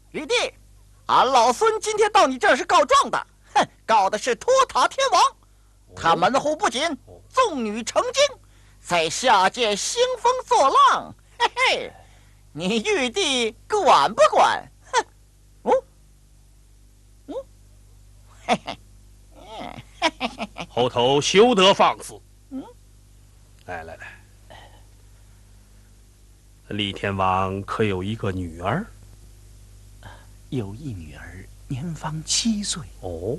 玉帝，俺老孙今天到你这儿是告状的，哼，告的是托塔天王，他门户不仅，纵女成精，在下界兴风作浪，嘿嘿，你玉帝管不管？哼，嘿嘿， 猴头休得放肆！来，李天王可有一个女儿？ 有一女儿，年方7岁。 哦，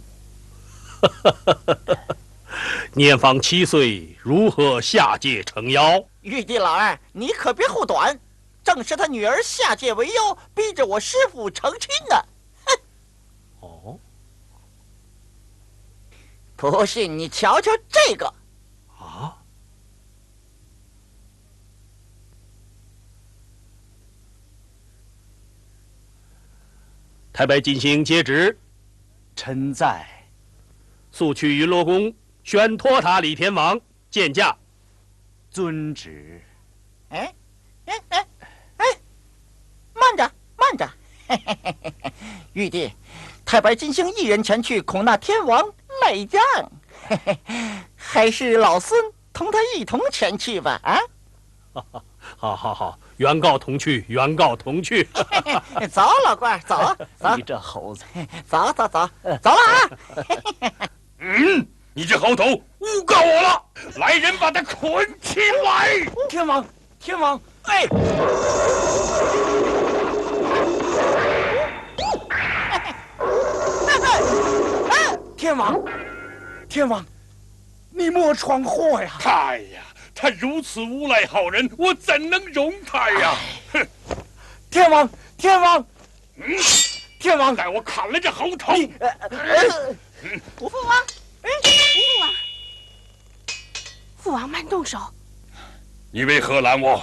年方7岁，如何下界成妖？ 玉帝老儿，你可别护短，正是他女儿下界为妖，逼着我师父成亲呢。哼！ 哦， 不信你瞧瞧这个。 啊！太白金星接旨， 臣在。 速去云罗宫宣托塔李天王见驾。 遵旨。 哎，慢着，嘿嘿嘿嘿，玉帝，太白金星一人前去，恐那天王赖账，嘿嘿，还是老孙同他一同前去吧。啊！ 好，原告同去，原告同去。 走，老官，走。 你这猴子， 走了啊！ 你这猴头诬告我了，来人把他捆起来！ 天王， 哎！ 天王，你莫闯祸呀！ 他如此无赖好人，我怎能容他呀？哼！ 天王， 待我砍了这猴头！ 父王，父王慢动手！ 你为何拦我？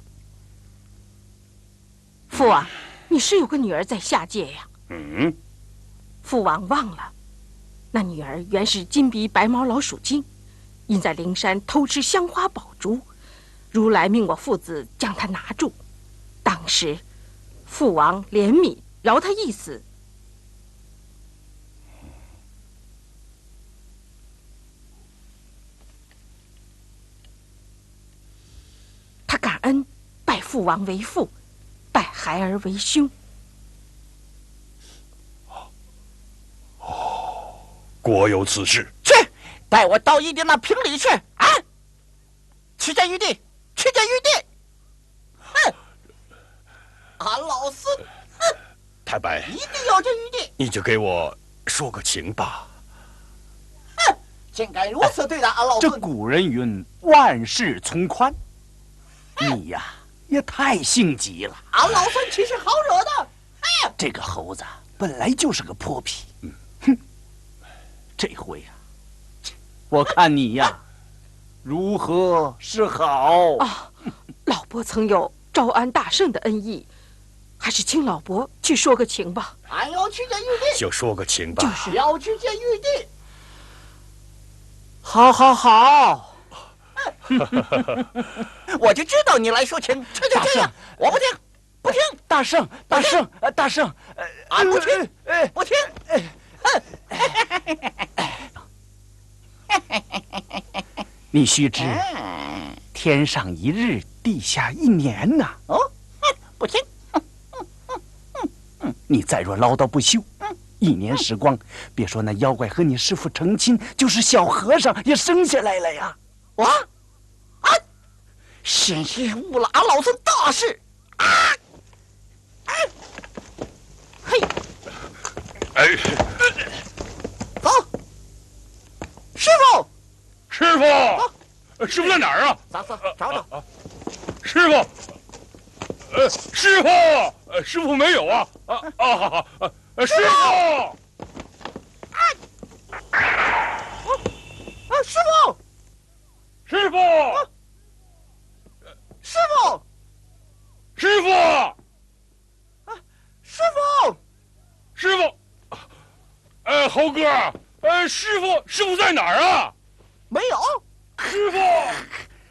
父王，你是有个女儿在下界呀？父王忘了，那女儿原是金鼻白毛老鼠精，因在灵山偷吃香花宝珠，如来命我父子将她拿住。当时，父王怜悯，饶她一死。他感恩，拜父王为父，拜孩儿为兄。 果有此事。 去，带我到一殿那评理去啊！去见玉帝，哼！俺老孙，哼！ 太白， 一定要见玉帝。 你就给我说个情吧。 哼！竟敢如此对待俺老孙！ 这古人云：万事从宽。你呀，也太性急了。 俺老孙岂是好惹的？哎， 这个猴子本来就是个泼皮。哼！这回呀，我看你呀，如何是好？ 啊，老伯曾有招安大圣的恩义，还是请老伯去说个情吧。 俺要去见玉帝， 就说个情吧。 就是要去见玉帝。 好。 我就知道你来说情，去！我不听！ 大圣， 俺不听！不听！ 你须知，天上一日，地下1年呐。 不听！ 你再若唠叨不休，1年时光，别说那妖怪和你师父成亲，就是小和尚也生下来了呀！ 险些误了俺老孙大事！嘿！走！师傅在哪儿啊？ 走，找。 师傅，师傅没有啊！好，师傅！师傅！猴哥，师傅在哪儿啊？ 没有。 师傅！